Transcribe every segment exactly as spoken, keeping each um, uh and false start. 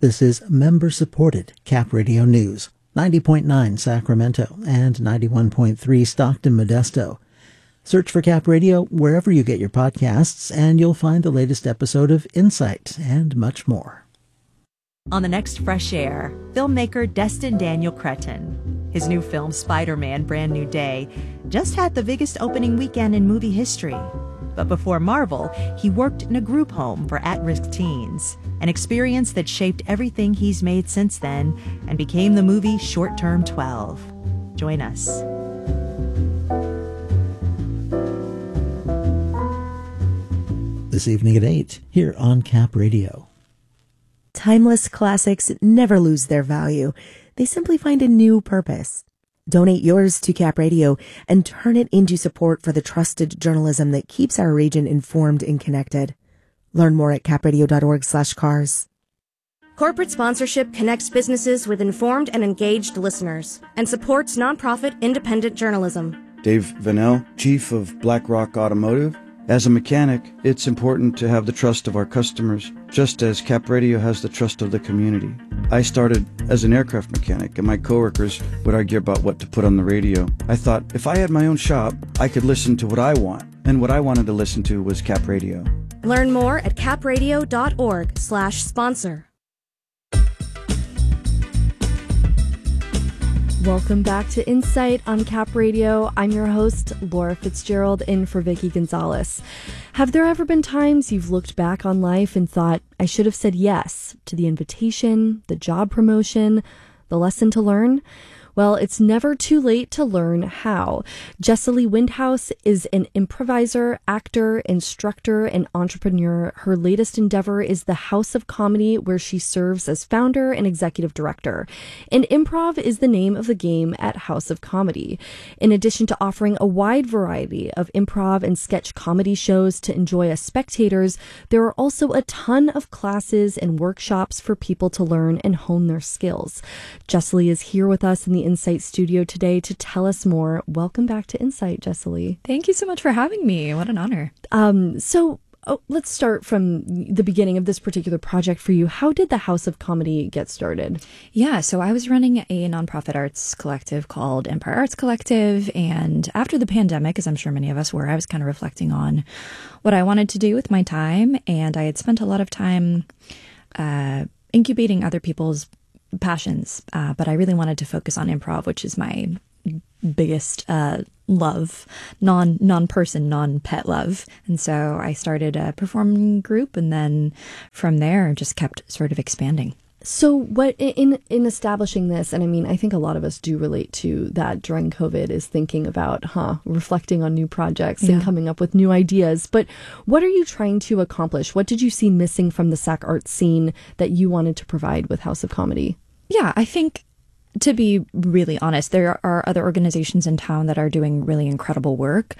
This is member-supported Cap Radio News, ninety point nine Sacramento and ninety-one point three Stockton Modesto. Search for Cap Radio wherever you get your podcasts, and you'll find the latest episode of Insight and much more. On the next Fresh Air, filmmaker Destin Daniel Cretton. His new film, Spider-Man: Brand New Day, just had the biggest opening weekend in movie history. But before Marvel, he worked in a group home for at-risk teens, an experience that shaped everything he's made since then and became the movie Short Term twelve. Join us. This evening at eight, here on Cap Radio. Timeless classics never lose their value. They simply find a new purpose. Donate yours to Cap Radio and turn it into support for the trusted journalism that keeps our region informed and connected. Learn more at capradio.org slash cars. Corporate sponsorship connects businesses with informed and engaged listeners and supports nonprofit independent journalism. Dave Vanell, Chief of BlackRock Automotive. As a mechanic, it's important to have the trust of our customers, just as Cap Radio has the trust of the community. I started as an aircraft mechanic, and my coworkers would argue about what to put on the radio. I thought, if I had my own shop, I could listen to what I want, and what I wanted to listen to was Cap Radio. Learn more at capradio.org slash sponsor. Welcome back to Insight on Cap Radio. I'm your host, Laura Fitzgerald, in for Vicky Gonzalez. Have there ever been times you've looked back on life and thought, I should have said yes to the invitation, the job promotion, the lesson to learn? Well, it's never too late to learn how. Jessilee Windhouse is an improviser, actor, instructor, and entrepreneur. Her latest endeavor is the House of Comedy, where she serves as founder and executive director. And improv is the name of the game at House of Comedy. In addition to offering a wide variety of improv and sketch comedy shows to enjoy as spectators, there are also a ton of classes and workshops for people to learn and hone their skills. Jessilee is here with us in the Insight studio today to tell us more. Welcome back to Insight, Jessilee. Thank you so much for having me. What an honor. Um, so oh, let's start from the beginning of this particular project for you. How did the House of Comedy get started? Yeah, so I was running a nonprofit arts collective called Empire Arts Collective. And after the pandemic, as I'm sure many of us were, I was kind of reflecting on what I wanted to do with my time. And I had spent a lot of time uh, incubating other people's passions, uh, but I really wanted to focus on improv, which is my biggest uh, love, non non person, non pet love. And so I started a performing group, and then from there just kept sort of expanding. So what in in establishing this, and I mean, I think a lot of us do relate to that during COVID, is thinking about, huh, reflecting on new projects yeah. and coming up with new ideas. But what are you trying to accomplish? What did you see missing from the Sac Arts scene that you wanted to provide with House of Comedy? Yeah, I think, to be really honest, there are other organizations in town that are doing really incredible work,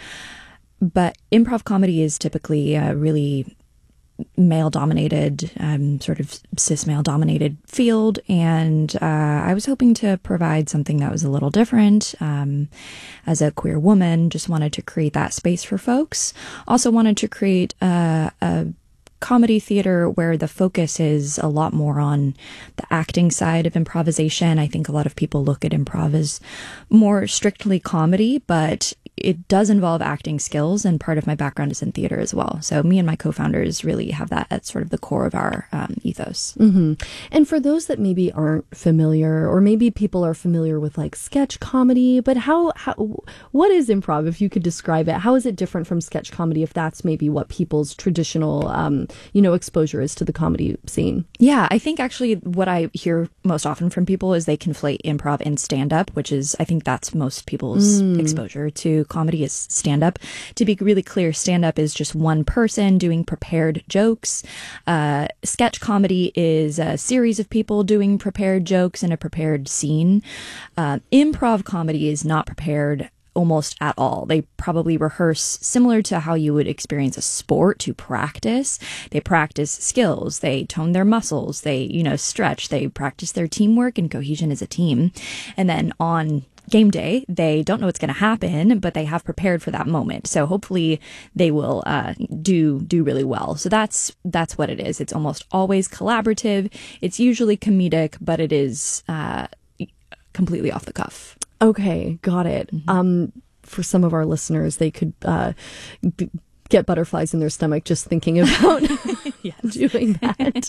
but improv comedy is typically a really male-dominated, um, sort of cis male-dominated field, and uh, I was hoping to provide something that was a little different. Um, as a queer woman, just wanted to create that space for folks. Also wanted to create a, a comedy theater where the focus is a lot more on the acting side of improvisation. I think a lot of people look at improv as more strictly comedy, but it does involve acting skills, and part of my background is in theater as well. So me and my co-founders really have that at sort of the core of our um, ethos. Mm-hmm. And for those that maybe aren't familiar, or maybe people are familiar with like sketch comedy, but how, how what is improv, if you could describe it? How is it different from sketch comedy, if that's maybe what people's traditional, um, you know, exposure is to the comedy scene? Yeah, I think actually what I hear most often from people is they conflate improv and stand-up, which is, I think that's most people's mm. exposure to comedy is stand-up. To be really clear, stand-up is just one person doing prepared jokes. Uh, sketch comedy is a series of people doing prepared jokes in a prepared scene. Uh, improv comedy is not prepared almost at all. They probably rehearse similar to how you would experience a sport, to practice. They practice skills. They tone their muscles. They, you know, stretch. They practice their teamwork and cohesion as a team. And then on game day. They don't know what's going to happen, but they have prepared for that moment. So hopefully they will uh, do do really well. So that's that's what it is. It's almost always collaborative. It's usually comedic, but it is uh, completely off the cuff. Okay, got it. Mm-hmm. Um, for some of our listeners, they could uh, b- get butterflies in their stomach just thinking about doing that.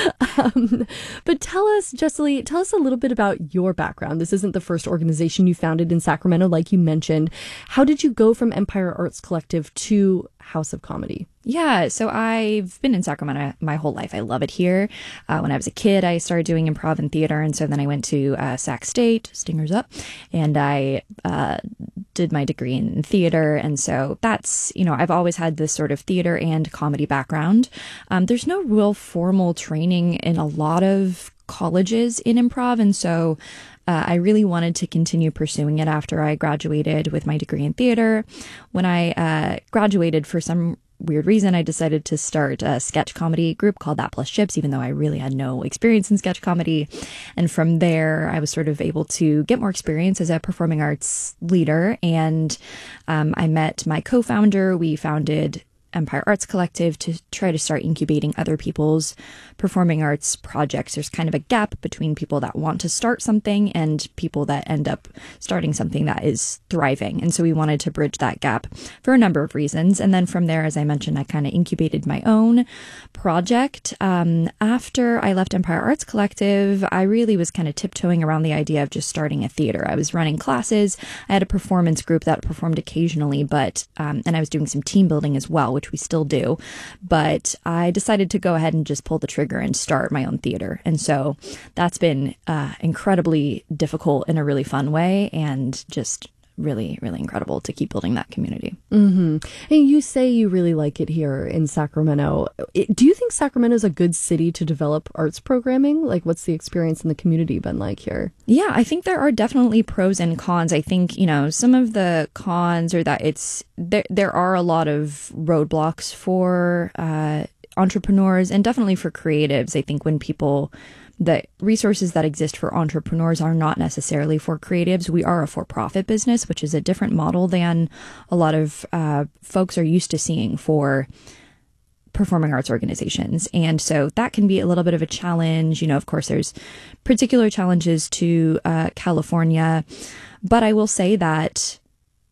um, but tell us, Jessilee, tell us a little bit about your background. This isn't the first organization you founded in Sacramento, like you mentioned. How did you go from Empire Arts Collective to House of Comedy? Yeah, so I've been in Sacramento my whole life. I love it here. Uh, when I was a kid, I started doing improv and theater, and so then I went to uh, Sac State, Stingers up, and I uh, did my degree in theater, and so that's, you know, I've always had this sort of theater and comedy background. Um, there's no real formal training in a lot of colleges in improv, and so Uh, I really wanted to continue pursuing it after I graduated with my degree in theater. When I uh, graduated, for some weird reason, I decided to start a sketch comedy group called That Plus Chips, even though I really had no experience in sketch comedy. And from there, I was sort of able to get more experience as a performing arts leader. And um, I met my co-founder. We founded Empire Arts Collective to try to start incubating other people's performing arts projects. There's kind of a gap between people that want to start something and people that end up starting something that is thriving. And so we wanted to bridge that gap for a number of reasons. And then from there, as I mentioned, I kind of incubated my own project. Um, after I left Empire Arts Collective, I really was kind of tiptoeing around the idea of just starting a theater. I was running classes. I had a performance group that performed occasionally, but um, and I was doing some team building as well, which we still do. But I decided to go ahead and just pull the trigger and start my own theater. And so that's been uh, incredibly difficult in a really fun way, and just really, really incredible to keep building that community. Mm-hmm. And you say you really like it here in Sacramento. It, do you think Sacramento is a good city to develop arts programming? Like, what's the experience in the community been like here? Yeah, I think there are definitely pros and cons. I think, you know, some of the cons are that it's there, there are a lot of roadblocks for uh, entrepreneurs and definitely for creatives. I think when people the resources that exist for entrepreneurs are not necessarily for creatives. We are a for-profit business, which is a different model than a lot of uh, folks are used to seeing for performing arts organizations. And so that can be a little bit of a challenge. You know, of course, there's particular challenges to uh, California. But I will say that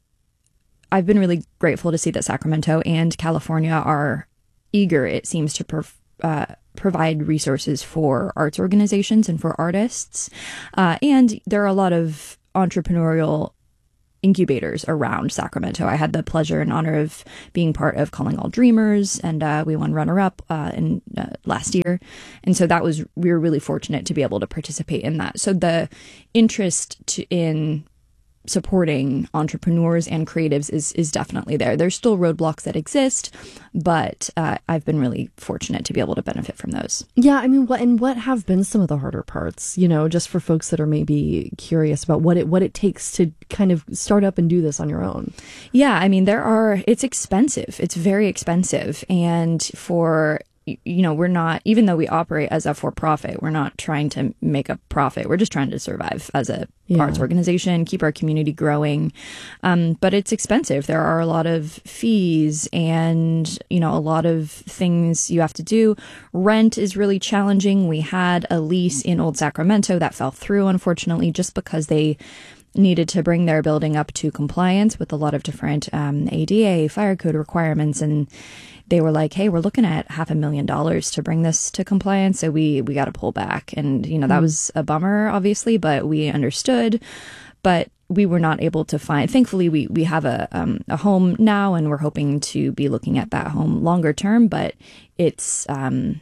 I've been really grateful to see that Sacramento and California are eager, it seems, to perf- uh, provide resources for arts organizations and for artists. Uh, and there are a lot of entrepreneurial incubators around Sacramento. I had the pleasure and honor of being part of Calling All Dreamers, and uh, we won runner-up uh, in uh, last year. And so that was, we were really fortunate to be able to participate in that. So the interest to, in supporting entrepreneurs and creatives is is definitely there. There's still roadblocks that exist, but uh, I've been really fortunate to be able to benefit from those. Yeah, I mean, what and what have been some of the harder parts, you know, just for folks that are maybe curious about what it what it takes to kind of start up and do this on your own? Yeah, I mean, there are, it's expensive. It's very expensive. And for you know, we're not, even though we operate as a for-profit, we're not trying to make a profit. We're just trying to survive as a yeah. arts organization, keep our community growing. Um, but it's expensive. There are a lot of fees and, you know, a lot of things you have to do. Rent is really challenging. We had a lease in Old Sacramento that fell through, unfortunately, just because they needed to bring their building up to compliance with a lot of different um, A D A, fire code requirements, and they were like, hey, we're looking at half a million dollars to bring this to compliance, so we we got to pull back. And, you know, that mm. was a bummer, obviously, but we understood. But we were not able to find, thankfully, we, we have a um, a home now, and we're hoping to be looking at that home longer term, but it's um,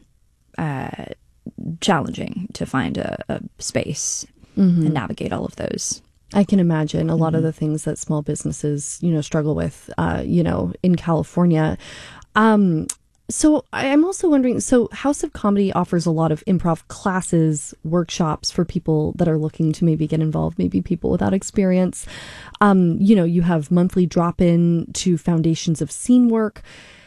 uh, challenging to find a, a space mm-hmm. and navigate all of those. I can imagine a lot mm-hmm. of the things that small businesses, you know, struggle with, uh, you know, in California. Um, so I'm also wondering, so House of Comedy offers a lot of improv classes, workshops for people that are looking to maybe get involved, maybe people without experience. Um, you know, you have monthly drop-in to foundations of scene work.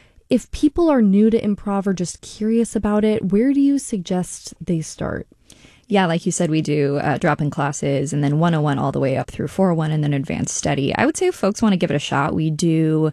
If people are new to improv or just curious about it, where do you suggest they start? Yeah, like you said, we do uh, drop-in classes and then one oh one all the way up through four oh one and then advanced study. I would say if folks want to give it a shot, we do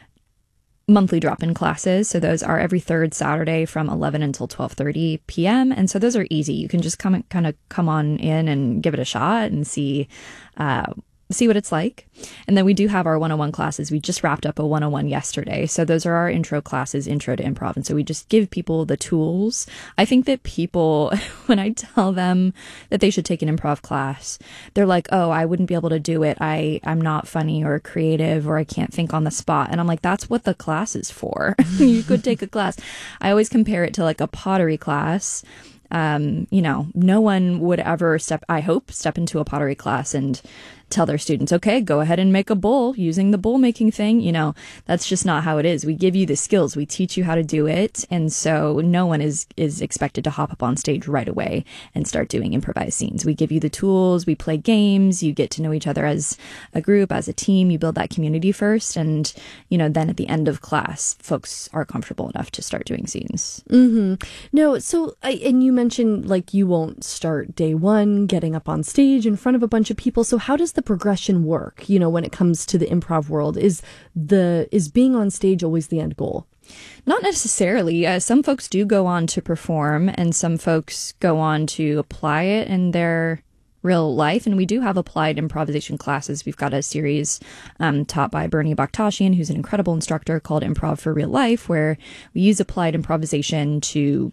monthly drop-in classes. So those are every third Saturday from eleven until twelve thirty p.m. And so those are easy. You can just come kind of come on in and give it a shot and see uh see what it's like. And then we do have our one oh one classes. We just wrapped up a one oh one yesterday. So those are our intro classes, intro to improv. And so we just give people the tools. I think that people, when I tell them that they should take an improv class, they're like, oh, I wouldn't be able to do it. I, I'm not funny or creative, or I can't think on the spot. And I'm like, that's what the class is for. You could take a class. I always compare it to like a pottery class. Um, you know, no one would ever step, I hope, step into a pottery class and tell their students, okay, go ahead and make a bowl using the bowl making thing. You know, that's just not how it is. We give you the skills. We teach you how to do it. And so no one is, is expected to hop up on stage right away and start doing improvised scenes. We give you the tools. We play games. You get to know each other as a group, as a team. You build that community first. And, you know, then at the end of class, folks are comfortable enough to start doing scenes. Mm-hmm. No, so, I, and you mentioned like you won't start day one getting up on stage in front of a bunch of people. So how does the progression work, you know, when it comes to the improv world? Is the is being on stage always the end goal? Not necessarily. Uh, some folks do go on to perform, and some folks go on to apply it in their real life. And we do have applied improvisation classes. We've got a series um, taught by Bernie Bakhtashian, who's an incredible instructor, called Improv for Real Life, where we use applied improvisation to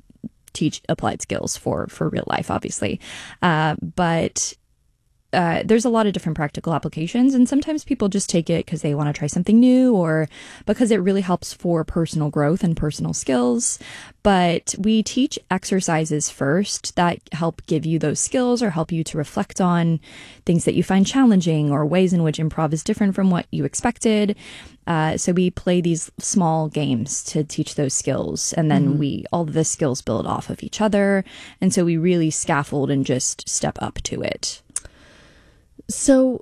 teach applied skills for for real life, obviously. Uh, but Uh, there's a lot of different practical applications, and sometimes people just take it because they want to try something new or because it really helps for personal growth and personal skills. But we teach exercises first that help give you those skills or help you to reflect on things that you find challenging or ways in which improv is different from what you expected. Uh, so we play these small games to teach those skills, and then mm-hmm. we all of the skills build off of each other. And so we really scaffold and just step up to it. So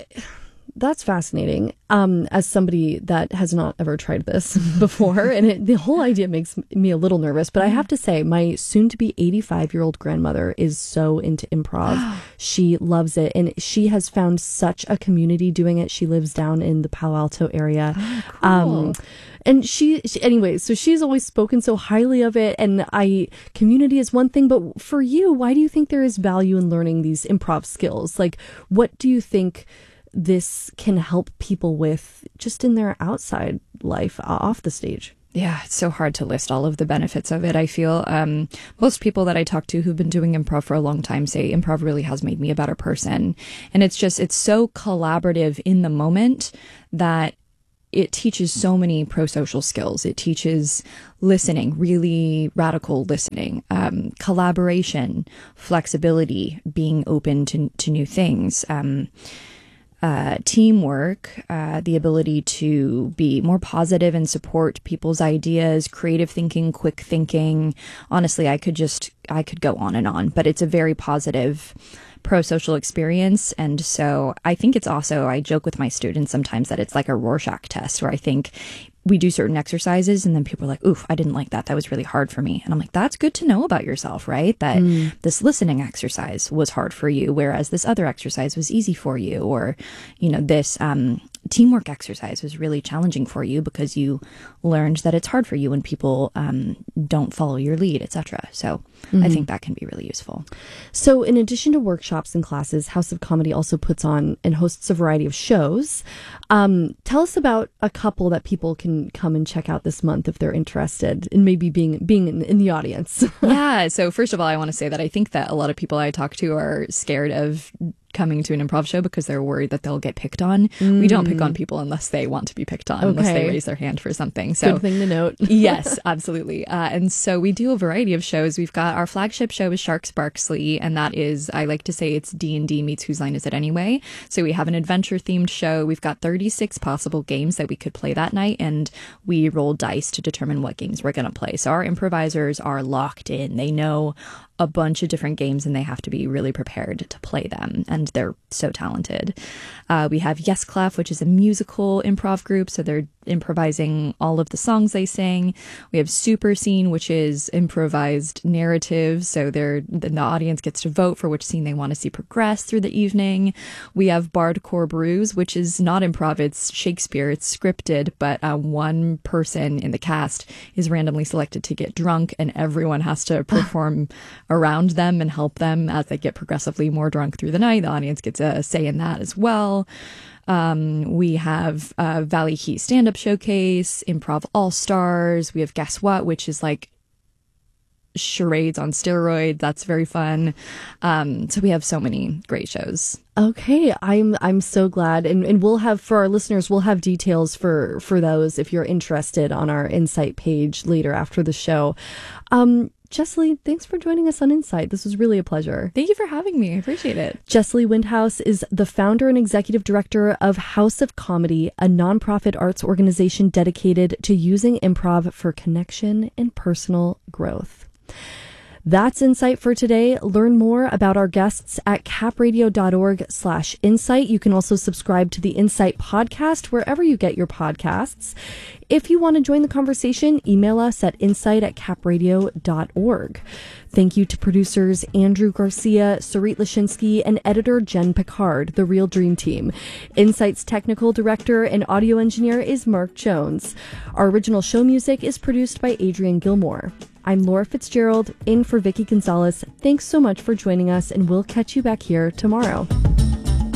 that's fascinating. Um, as somebody that has not ever tried this before, and it, the whole idea makes me a little nervous, but I have to say my soon-to-be eighty-five-year-old grandmother is so into improv. She loves it, and she has found such a community doing it. She lives down in the Palo Alto area. Oh, cool. Um, and she, she, anyway, so she's always spoken so highly of it, and I, community is one thing, but for you, why do you think there is value in learning these improv skills? Like, what do you think this can help people with just in their outside life off the stage? Yeah, it's so hard to list all of the benefits of it, I feel. Um, most people that I talk to who've been doing improv for a long time say improv really has made me a better person. And it's just, it's so collaborative in the moment that it teaches so many pro-social skills. It teaches listening, really radical listening, um, collaboration, flexibility, being open to, to new things, um, Uh, teamwork, uh, the ability to be more positive and support people's ideas, creative thinking, quick thinking. Honestly, I could just, I could go on and on, but it's a very positive pro-social experience. And so I think it's also, I joke with my students sometimes that it's like a Rorschach test, where I think we do certain exercises and then people are like, oof, I didn't like that. That was really hard for me. And I'm like, that's good to know about yourself, right? That mm. this listening exercise was hard for you, whereas this other exercise was easy for you. Or, you know, this um, teamwork exercise was really challenging for you because you learned that it's hard for you when people um, don't follow your lead, et cetera. So mm-hmm. I think that can be really useful. So in addition to workshops and classes, House of Comedy also puts on and hosts a variety of shows. Um, tell us about a couple that people can come and check out this month if they're interested in maybe being being in, in the audience. Yeah. So first of all, I want to say that I think that a lot of people I talk to are scared of coming to an improv show because they're worried that they'll get picked on. Mm. We don't pick on people unless they want to be picked on, okay. unless they raise their hand for something. So good thing to note. Yes, absolutely. Uh, and so we do a variety of shows. We've got our flagship show is Sharks Barksley, and that is, I like to say, it's D and D meets Whose Line Is It Anyway? So we have an adventure themed show. We've got thirty-six possible games that we could play that night, and we roll dice to determine what games we're going to play. So our improvisers are locked in. They know a bunch of different games and they have to be really prepared to play them, and they're so talented. Uh, we have Yes Clef, which is a musical improv group, so they're improvising all of the songs they sing. We have super scene, which is improvised narrative. So they're, the audience gets to vote for which scene they want to see progress through the evening. We have Bardcore Brews, which is not improv, it's Shakespeare, it's scripted, but uh, one person in the cast is randomly selected to get drunk, and everyone has to perform around them and help them as they get progressively more drunk through the night. The audience gets a say in that as well. Um, we have uh, Valley Heat Stand-Up Showcase, Improv All-Stars. We have Guess What, which is like charades on steroids. That's very fun. Um, so we have so many great shows. Okay, I'm I'm so glad, and and we'll have, for our listeners, we'll have details for for those if you're interested on our Insight page later after the show. Um, Jessley, thanks for joining us on Insight. This was really a pleasure. Thank you for having me. I appreciate it. Jessley Windhouse is the founder and executive director of House of Comedy, a nonprofit arts organization dedicated to using improv for connection and personal growth. That's Insight for today. Learn more about our guests at capradio.org slash insight. You can also subscribe to the Insight podcast wherever you get your podcasts. If you want to join the conversation, email us at insight at capradio dot org. Thank you to producers Andrew Garcia, Sarit Lashinsky, and editor Jen Picard, the Real Dream Team. Insight's technical director and audio engineer is Mark Jones. Our original show music is produced by Adrian Gilmore. I'm Laura Fitzgerald, in for Vicky Gonzalez. Thanks so much for joining us, and we'll catch you back here tomorrow.